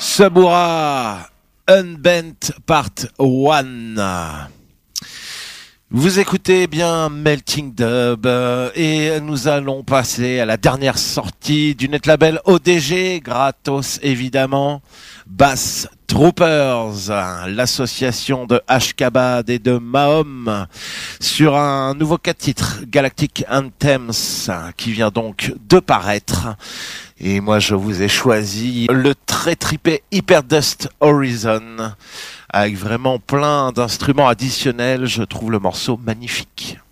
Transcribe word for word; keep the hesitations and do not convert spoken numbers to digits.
Sabura Unbent Part un. Vous écoutez bien Melting Dub et nous allons passer à la dernière sortie du net label O D G, gratos évidemment, Bass Troopers, l'association de Ashkabad et de Mahom, sur un nouveau quatre titres, Galactic Anthems, qui vient donc de paraître. Et moi je vous ai choisi le très tripé Hyperdust Horizon, avec vraiment plein d'instruments additionnels. Je trouve le morceau magnifique.